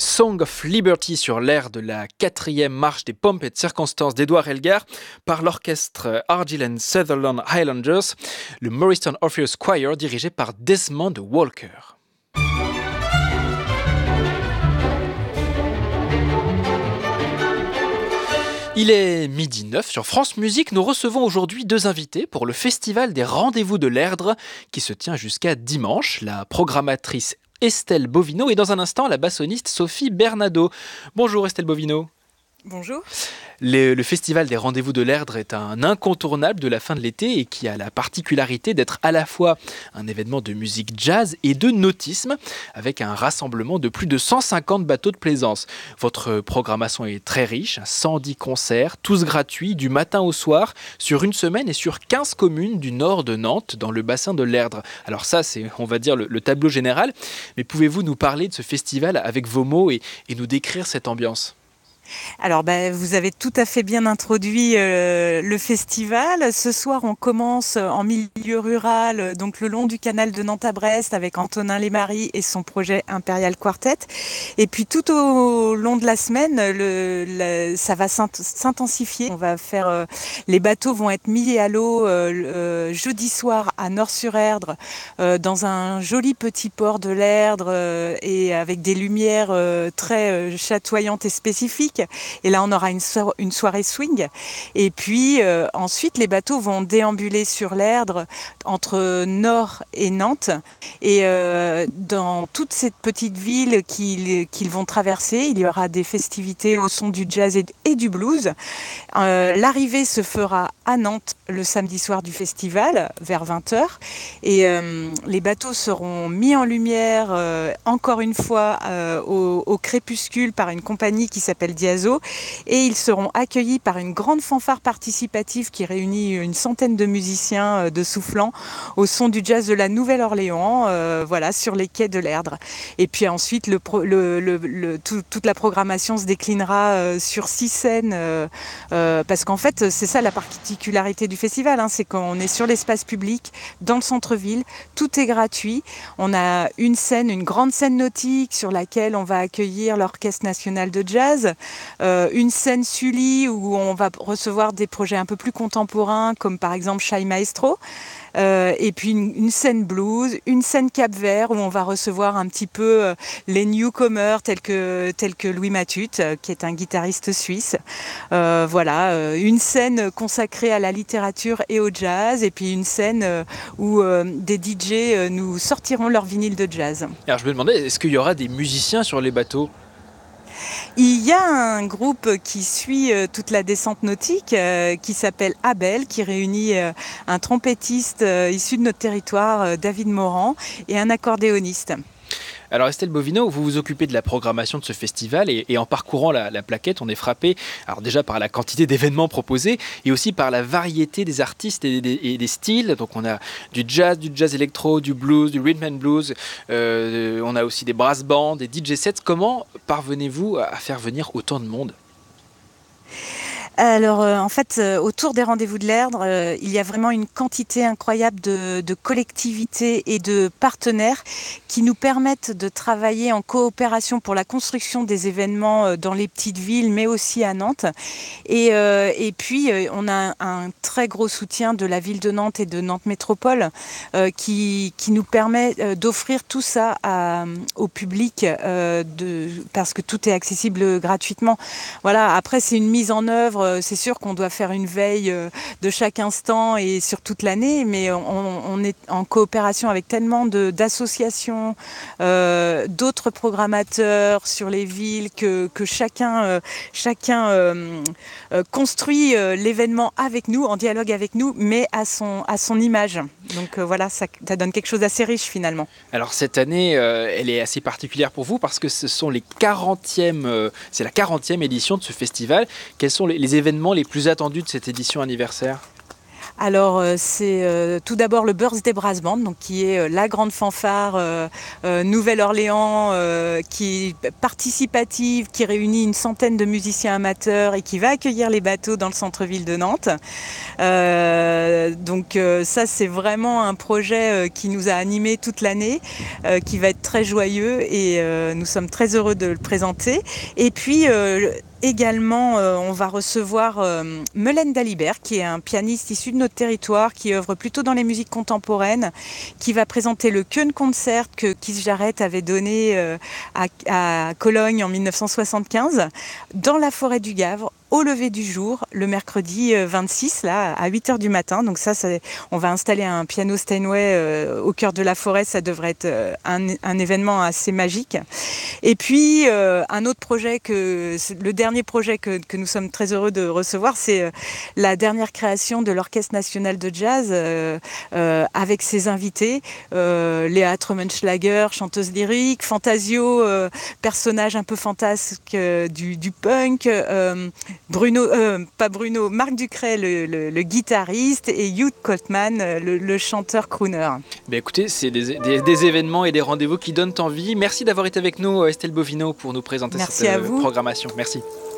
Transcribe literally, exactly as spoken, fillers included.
Song of Liberty sur l'air de la quatrième marche des Pompes et de circonstances d'Edouard Elgar par l'orchestre Argyll and Sutherland Highlanders, le Morriston Orpheus Choir dirigé par Desmond Walker. Il est midi neuf sur France Musique. Nous recevons aujourd'hui deux invités pour le festival des Rendez-vous de l'Erdre qui se tient jusqu'à dimanche. La programmatrice Estelle Bovino et dans un instant la bassoniste Sophie Bernado. Bonjour Estelle Bovino. Bonjour. Le, le festival des Rendez-vous de l'Erdre est un incontournable de la fin de l'été et qui a la particularité d'être à la fois un événement de musique jazz et de nautisme avec un rassemblement de plus de cent cinquante bateaux de plaisance. Votre programmation est très riche, cent dix concerts, tous gratuits du matin au soir sur une semaine et sur quinze communes du nord de Nantes dans le bassin de l'Erdre. Alors ça c'est on va dire le, le tableau général, mais pouvez-vous nous parler de ce festival avec vos mots et, et nous décrire cette ambiance ? Alors, ben, vous avez tout à fait bien introduit euh, le festival. Ce soir, on commence en milieu rural, donc le long du canal de Nantes à Brest, avec Antonin Lesmarie et son projet Imperial Quartet. Et puis, tout au long de la semaine, le, le, ça va s'intensifier. On va faire, euh, les bateaux vont être mis à l'eau euh, euh, jeudi soir à Nort-sur-Erdre, euh, dans un joli petit port de l'Erdre euh, et avec des lumières euh, très euh, chatoyantes et spécifiques. Et là, on aura une, so- une soirée swing. Et puis, euh, ensuite, les bateaux vont déambuler sur l'Erdre entre Nord et Nantes. Et euh, dans toute cette petite ville qu'ils, qu'ils vont traverser, il y aura des festivités au son du jazz et, et du blues. Euh, l'arrivée se fera à Nantes le samedi soir du festival, vers vingt heures. Et euh, les bateaux seront mis en lumière, euh, encore une fois, euh, au, au crépuscule par une compagnie qui s'appelle Diazo, et ils seront accueillis par une grande fanfare participative qui réunit une centaine de musiciens de soufflants au son du jazz de la Nouvelle-Orléans, euh, voilà, sur les quais de l'Erdre. Et puis ensuite, le, le, le, le, tout, toute la programmation se déclinera euh, sur six scènes, euh, euh, parce qu'en fait, c'est ça la particularité du festival, hein, c'est qu'on est sur l'espace public, dans le centre-ville, tout est gratuit. On a une scène, une grande scène nautique sur laquelle on va accueillir l'Orchestre national de jazz. Euh, une scène Sully où on va recevoir des projets un peu plus contemporains comme par exemple Shai Maestro, euh, et puis une, une scène blues, une scène Cap-Vert où on va recevoir un petit peu euh, les newcomers tels que, tels que Louis Matut, euh, qui est un guitariste suisse. Euh, voilà, euh, une scène consacrée à la littérature et au jazz, et puis une scène euh, où euh, des D J euh, nous sortiront leur vinyle de jazz. Alors je me demandais, est-ce qu'il y aura des musiciens sur les bateaux ? Il y a un groupe qui suit euh, toute la descente nautique euh, qui s'appelle Abel, qui réunit euh, un trompettiste euh, issu de notre territoire, euh, David Morand, et un accordéoniste. Alors Estelle Bovino, vous vous occupez de la programmation de ce festival et, et en parcourant la, la plaquette, on est frappé alors déjà par la quantité d'événements proposés et aussi par la variété des artistes et des, et des styles. Donc on a du jazz, du jazz électro, du blues, du rhythm and blues, euh, on a aussi des brass bands, des D J sets. Comment parvenez-vous à faire venir autant de monde ? Alors, euh, en fait, euh, autour des Rendez-vous de l'Erdre, euh, il y a vraiment une quantité incroyable de, de collectivités et de partenaires qui nous permettent de travailler en coopération pour la construction des événements euh, dans les petites villes, mais aussi à Nantes. Et, euh, et puis, euh, on a un, un très gros soutien de la ville de Nantes et de Nantes Métropole euh, qui, qui nous permet euh, d'offrir tout ça à, au public euh, de, parce que tout est accessible gratuitement. Voilà. Après, c'est une mise en œuvre. C'est sûr qu'on doit faire une veille de chaque instant et sur toute l'année, mais on, on est en coopération avec tellement de, d'associations, euh, d'autres programmateurs sur les villes que, que chacun, euh, chacun euh, euh, construit euh, l'événement avec nous, en dialogue avec nous, mais à son, à son image. Donc euh, voilà, ça, ça donne quelque chose d'assez riche finalement. Alors cette année, euh, elle est assez particulière pour vous parce que ce sont les quarantième, euh, c'est la quarantième édition de ce festival. Quels sont les, les événements les plus attendus de cette édition anniversaire ? Alors, euh, c'est euh, tout d'abord le Birthday Brass Band, donc, qui est euh, la grande fanfare euh, euh, Nouvelle-Orléans, euh, qui est participative, qui réunit une centaine de musiciens amateurs et qui va accueillir les bateaux dans le centre-ville de Nantes. Euh, donc euh, ça, c'est vraiment un projet euh, qui nous a animés toute l'année, euh, qui va être très joyeux et euh, nous sommes très heureux de le présenter. Et puis... Euh, Également, euh, on va recevoir euh, Melaine Dalibert, qui est un pianiste issu de notre territoire, qui œuvre plutôt dans les musiques contemporaines, qui va présenter le Keun Concert que Keith Jarrett avait donné euh, à, à Cologne en mille neuf cent soixante-quinze, dans la forêt du Gavre, au lever du jour, le mercredi vingt-six, là, à huit heures du matin. Donc ça, ça on va installer un piano Steinway euh, au cœur de la forêt. Ça devrait être euh, un, un événement assez magique. Et puis, euh, un autre projet, que, le dernier projet que, que nous sommes très heureux de recevoir, c'est euh, la dernière création de l'Orchestre national de jazz euh, euh, avec ses invités. Euh, Léa Trommenschlager, chanteuse lyrique, Fantasio, euh, personnage un peu fantasque euh, du, du punk, euh, Bruno, euh, pas Bruno, Marc Ducret, le, le, le guitariste, et Hugh Coltman, le, le chanteur crooner. Ben écoutez, c'est des, des, des événements et des rendez-vous qui donnent envie. Merci d'avoir été avec nous, Estelle Bovino, pour nous présenter Merci cette à euh, vous. programmation. Merci.